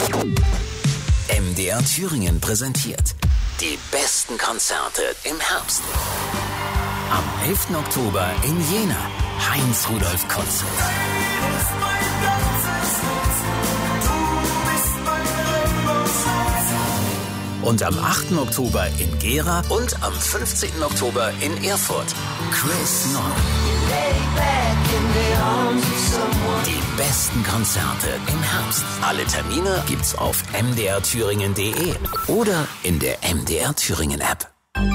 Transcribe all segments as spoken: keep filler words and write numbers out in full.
M D R Thüringen präsentiert die besten Konzerte im Herbst. Am elften Oktober in Jena, Heinz-Rudolf Konzert. Und am achten Oktober in Gera und am fünfzehnten Oktober in Erfurt, Chris Nord. Die besten Konzerte im Herbst. Alle Termine gibt's auf m d r thüringen punkt d e oder in der M D R Thüringen App.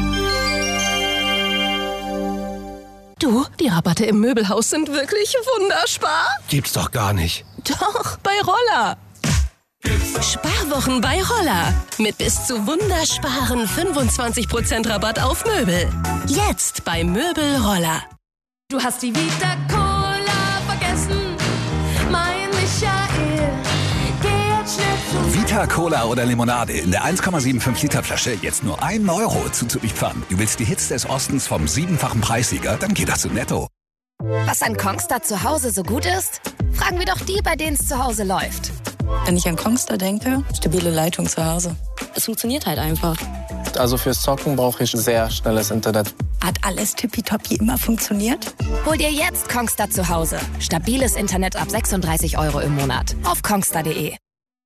Du, die Rabatte im Möbelhaus sind wirklich wunderspar. Gibt's doch gar nicht. Doch, bei Roller. Sparwochen bei Roller. Mit bis zu wundersparen fünfundzwanzig Prozent Rabatt auf Möbel. Jetzt bei Möbel Roller. Du hast die Vita Cola vergessen, mein Michael. Geh jetzt schnell zu Vita Cola oder Limonade in der eins Komma fünfundsiebzig Liter Flasche jetzt nur ein Euro zuzuliefern. Du willst die Hits des Ostens vom siebenfachen Preissieger? Dann geh doch zu Netto. Was an Kongstar zu Hause so gut ist? Fragen wir doch die, bei denen es zu Hause läuft. Wenn ich an Kongstar denke, stabile Leitung zu Hause. Es funktioniert halt einfach. Also fürs Zocken brauche ich sehr schnelles Internet. Hat alles tippitoppi immer funktioniert? Hol dir jetzt Kongstar zu Hause. Stabiles Internet ab sechsunddreißig Euro im Monat. Auf kongstar punkt d e.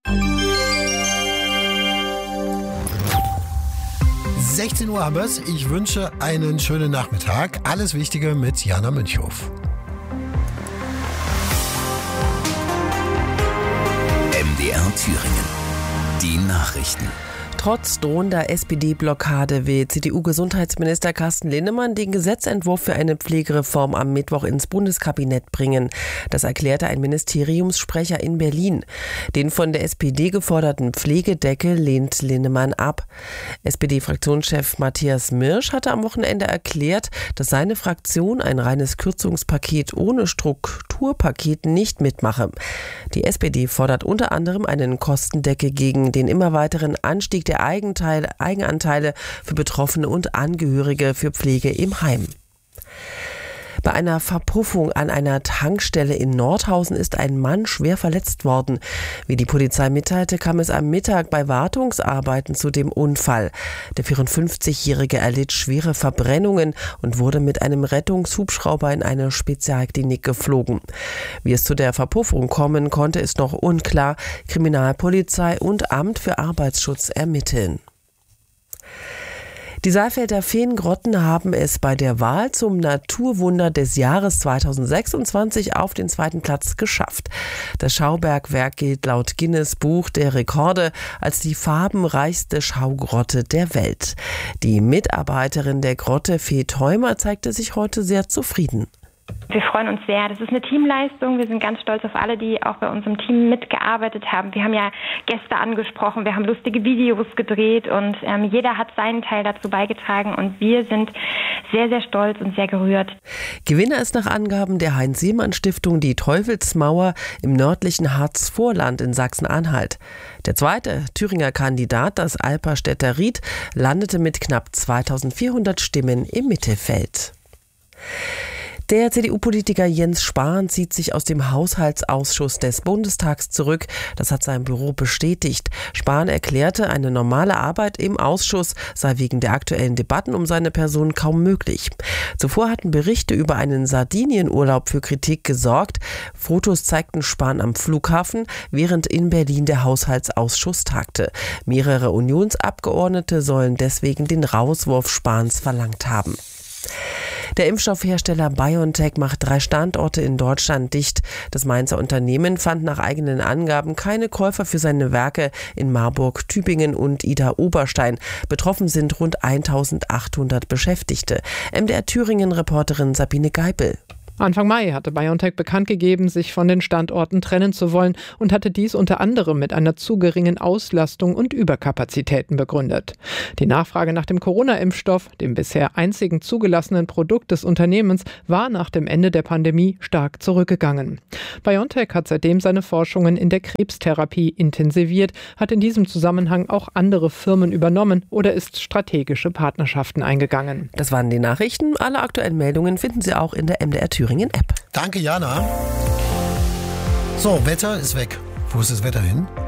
sechzehn Uhr haben wir's. Ich wünsche einen schönen Nachmittag. Alles Wichtige mit Jana Münchhof. M D R Thüringen. Die Nachrichten. Trotz drohender S P D-Blockade will C D U-Gesundheitsminister Carsten Linnemann den Gesetzentwurf für eine Pflegereform am Mittwoch ins Bundeskabinett bringen. Das erklärte ein Ministeriumssprecher in Berlin. Den von der S P D geforderten Pflegedeckel lehnt Linnemann ab. S P D-Fraktionschef Matthias Mirsch hatte am Wochenende erklärt, dass seine Fraktion ein reines Kürzungspaket ohne Strukturpaket nicht mitmache. Die S P D fordert unter anderem einen Kostendeckel gegen den immer weiteren Anstieg der Eigenteile, Eigenanteile für Betroffene und Angehörige für Pflege im Heim. Bei einer Verpuffung an einer Tankstelle in Nordhausen ist ein Mann schwer verletzt worden. Wie die Polizei mitteilte, kam es am Mittag bei Wartungsarbeiten zu dem Unfall. Der vierundfünfzigjährige erlitt schwere Verbrennungen und wurde mit einem Rettungshubschrauber in eine Spezialklinik geflogen. Wie es zu der Verpuffung kommen konnte, ist noch unklar. Kriminalpolizei und Amt für Arbeitsschutz ermitteln. Die Saalfelder Feengrotten haben es bei der Wahl zum Naturwunder des Jahres zweitausendsechsundzwanzig auf den zweiten Platz geschafft. Das Schaubergwerk gilt laut Guinness Buch der Rekorde als die farbenreichste Schaugrotte der Welt. Die Mitarbeiterin der Grotte, Fee Theumer, zeigte sich heute sehr zufrieden. Wir freuen uns sehr. Das ist eine Teamleistung. Wir sind ganz stolz auf alle, die auch bei unserem Team mitgearbeitet haben. Wir haben ja Gäste angesprochen, wir haben lustige Videos gedreht und ähm, jeder hat seinen Teil dazu beigetragen und wir sind sehr, sehr stolz und sehr gerührt. Gewinner ist nach Angaben der Heinz-Siemann-Stiftung die Teufelsmauer im nördlichen Harzvorland in Sachsen-Anhalt. Der zweite Thüringer Kandidat, das Alperstädter Ried, landete mit knapp zweitausendvierhundert Stimmen im Mittelfeld. Der C D U-Politiker Jens Spahn zieht sich aus dem Haushaltsausschuss des Bundestags zurück. Das hat sein Büro bestätigt. Spahn erklärte, eine normale Arbeit im Ausschuss sei wegen der aktuellen Debatten um seine Person kaum möglich. Zuvor hatten Berichte über einen Sardinienurlaub für Kritik gesorgt. Fotos zeigten Spahn am Flughafen, während in Berlin der Haushaltsausschuss tagte. Mehrere Unionsabgeordnete sollen deswegen den Rauswurf Spahns verlangt haben. Der Impfstoffhersteller BioNTech macht drei Standorte in Deutschland dicht. Das Mainzer Unternehmen fand nach eigenen Angaben keine Käufer für seine Werke in Marburg, Tübingen und Idar-Oberstein. Betroffen sind rund eintausendachthundert Beschäftigte. M D R Thüringen-Reporterin Sabine Geipel. Anfang Mai hatte BioNTech bekannt gegeben, sich von den Standorten trennen zu wollen und hatte dies unter anderem mit einer zu geringen Auslastung und Überkapazitäten begründet. Die Nachfrage nach dem Corona-Impfstoff, dem bisher einzigen zugelassenen Produkt des Unternehmens, war nach dem Ende der Pandemie stark zurückgegangen. BioNTech hat seitdem seine Forschungen in der Krebstherapie intensiviert, hat in diesem Zusammenhang auch andere Firmen übernommen oder ist strategische Partnerschaften eingegangen. Das waren die Nachrichten. Alle aktuellen Meldungen finden Sie auch in der M D R Thüringen App. Danke, Jana. So, Wetter ist weg. Wo ist das Wetter hin?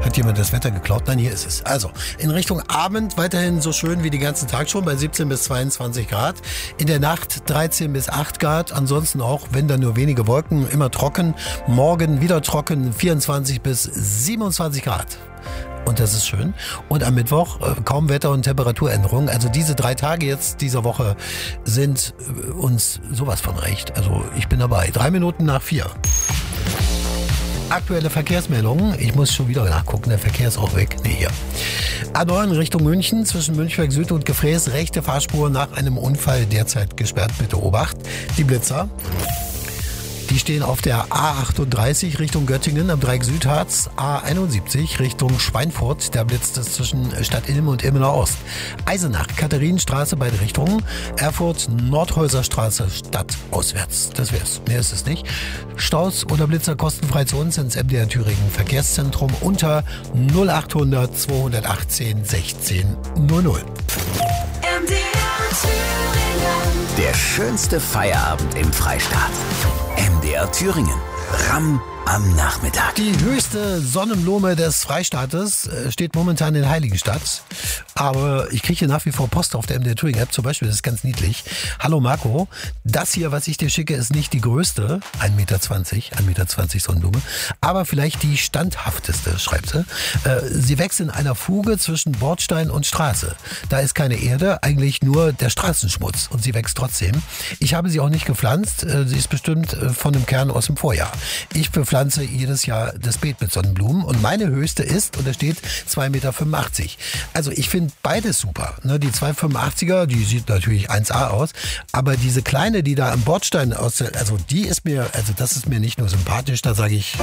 Hat jemand das Wetter geklaut? Nein, hier ist es. Also, in Richtung Abend weiterhin so schön wie den ganzen Tag schon, bei siebzehn bis zweiundzwanzig Grad. In der Nacht dreizehn bis acht Grad. Ansonsten auch, wenn da nur wenige Wolken, immer trocken. Morgen wieder trocken, vierundzwanzig bis siebenundzwanzig Grad. Und das ist schön. Und am Mittwoch äh, kaum Wetter- und Temperaturänderungen. Also diese drei Tage jetzt dieser Woche sind äh, uns sowas von recht. Also ich bin dabei. Drei Minuten nach vier. Aktuelle Verkehrsmeldungen. Ich muss schon wieder nachgucken. Der Verkehr ist auch weg. Nee, hier. A neun Richtung München zwischen Münchberg Süd und Gefräß. Rechte Fahrspur nach einem Unfall derzeit gesperrt. Bitte Obacht. Die Blitzer. Die stehen auf der A achtunddreißig Richtung Göttingen am Dreieck Südharz, A einundsiebzig Richtung Schweinfurt, da blitzt es zwischen Stadt Ilm und Ilmenau Ost. Eisenach, Katharinenstraße, beide Richtungen, Erfurt, Nordhäuserstraße, Stadt auswärts. Das wär's, mehr ist es nicht. Staus oder Blitzer kostenfrei zu uns ins M D R Thüringen Verkehrszentrum unter null achthundert zweihundertachtzehn sechzehn null null. M D R Thüringen. Der schönste Feierabend im Freistaat. M D R Thüringen. Ramm am Nachmittag. Die höchste Sonnenblume des Freistaates steht momentan in Heiligenstadt. Aber ich kriege hier nach wie vor Post auf der M D R Thüringen App zum Beispiel, das ist ganz niedlich. Hallo Marco, das hier, was ich dir schicke, ist nicht die größte, ein Meter zwanzig, ein Meter zwanzig Sonnenblume, aber vielleicht die standhafteste, schreibt sie. Sie wächst in einer Fuge zwischen Bordstein und Straße. Da ist keine Erde, eigentlich nur der Straßenschmutz und sie wächst trotzdem. Ich habe sie auch nicht gepflanzt, sie ist bestimmt von einem Kern aus dem Vorjahr. Ich bepflanze jedes Jahr das Beet mit Sonnenblumen und meine höchste ist, und da steht zwei Meter fünfundachtzig. Also ich finde beides super. Ne, die zwei Meter fünfundachtziger, die sieht natürlich eins A aus, aber diese kleine, die da am Bordstein aus, also die ist mir, also das ist mir nicht nur sympathisch, da sage ich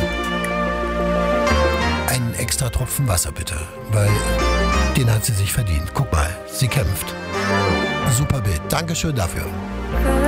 einen extra Tropfen Wasser bitte, weil den hat sie sich verdient. Guck mal, sie kämpft. Super Bild. Dankeschön dafür.